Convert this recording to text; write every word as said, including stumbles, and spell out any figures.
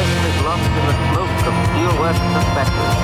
horizon is lost in the smoke of steel-works perspective.